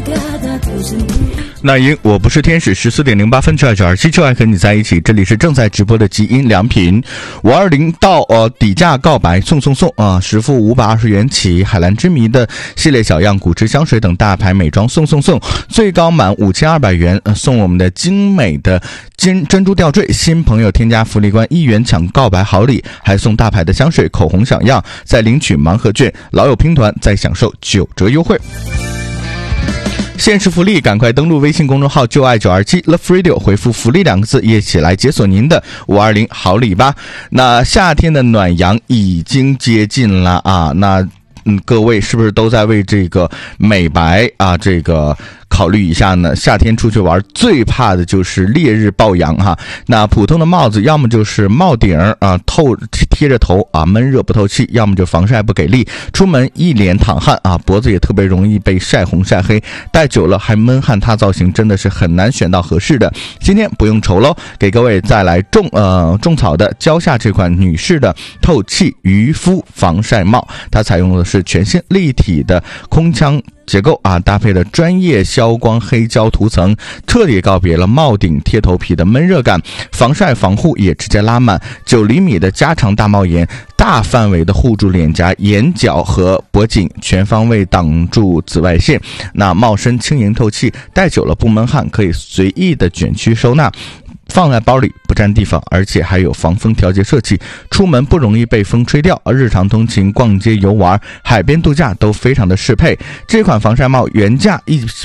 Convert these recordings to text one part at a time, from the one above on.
那英，我不是天使，14:08就爱927，就爱和你在一起。这里是正在直播的极音良品520到底价告白送啊，实付520元起，海蓝之谜的系列小样、古驰香水等大牌美妆送，最高满5200元送我们的精美的珍珠吊坠，新朋友添加福利关1元抢告白好礼，还送大牌的香水、口红小样，再领取盲盒券，老友拼团再享受9折优惠。限时福利，赶快登录微信公众号就爱927 Love Radio， 回复福利2个字，一起来解锁您的520好礼吧。那夏天的暖阳已经接近了啊，那各位是不是都在为这个美白啊这个考虑一下呢？夏天出去玩最怕的就是烈日暴阳哈。那普通的帽子要么就是帽顶啊贴着头啊闷热不透气，要么就防晒不给力，出门一脸淌汗啊，脖子也特别容易被晒红晒黑，戴久了还闷汗塌造型，真的是很难选到合适的。今天不用愁喽，给各位再来种草的蕉下这款女士的透气渔夫防晒帽，它采用的是全新立体的空腔结构啊，搭配了专业消光黑胶涂层，彻底告别了帽顶贴头皮的闷热感，防晒防护也直接拉满，9厘米的加长大帽檐，大范围的护住脸颊、眼角和脖颈，全方位挡住紫外线。那帽身轻盈透气，戴久了不闷汗，可以随意的卷曲收纳，放在包里不占地方，而且还有防风调节设计，出门不容易被风吹掉，日常通勤、逛街、游玩、海边度假都非常的适配。这款防晒帽原价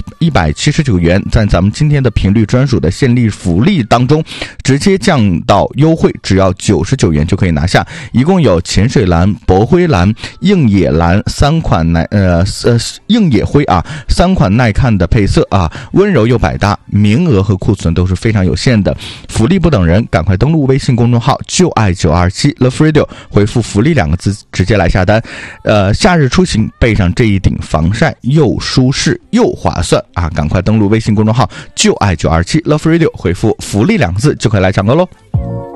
179元，在咱们今天的频率专属的限量福利当中，直接降到优惠，只要99元就可以拿下。一共有浅水蓝、薄灰蓝、硬野蓝3款硬野灰啊3款耐看的配色啊，温柔又百搭，名额和库存都是非常有限的。福利不等人，赶快登录微信公众号就爱927 Love Radio， 回复福利2个字直接来下单。夏日出行备上这一顶防晒，又舒适又划算啊！赶快登录微信公众号就爱927 Love Radio， 回复福利2个字就可以来抢购喽。